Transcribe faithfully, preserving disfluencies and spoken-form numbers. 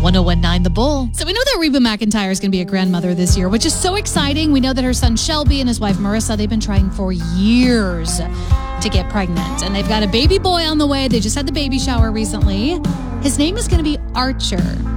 one oh one nine The Bull. So we know that Reba McEntire is going to be a grandmother this year, which is so exciting. We know that her son Shelby and his wife Marissa, they've been trying for years to get pregnant. And they've got a baby boy on the way. They just had the baby shower recently. His name is going to be Archer.